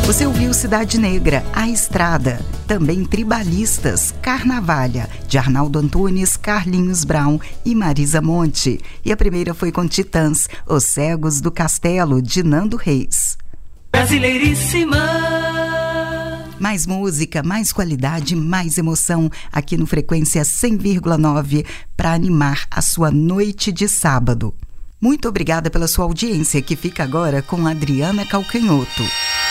Você ouviu Cidade Negra, A Estrada, também Tribalistas, Carnavalha, de Arnaldo Antunes, Carlinhos Brown e Marisa Monte. E a primeira foi com Titãs, Os Cegos do Castelo, de Nando Reis. Brasileiríssima. Mais música, mais qualidade, mais emoção aqui no Frequência 100,9 para animar a sua noite de sábado. Muito obrigada pela sua audiência, que fica agora com Adriana Calcanhoto.